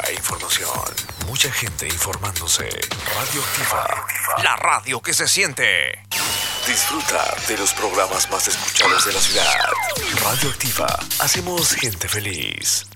información. Mucha gente informándose. Radioactiva, la radio que se siente. Disfruta de los programas más escuchados de la ciudad. Radioactiva, hacemos gente feliz.